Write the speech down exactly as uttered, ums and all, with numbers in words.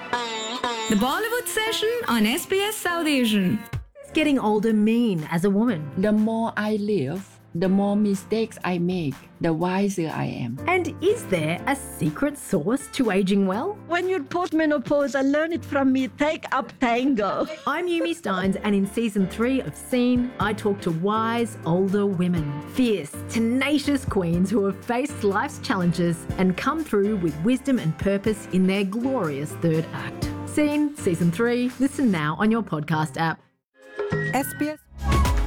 The Bollywood Session on S B S South Asian. Does getting older mean as a woman? The more I live, the more mistakes I make, the wiser I am. And is there a secret sauce to aging well? When you're post-menopause, I learn it from me. Take up tango. I'm Yumi Steins, and in season three of Scene, I talk to wise older women, fierce, tenacious queens who have faced life's challenges and come through with wisdom and purpose in their glorious third act. Scene, season three. Listen now on your podcast app. S B S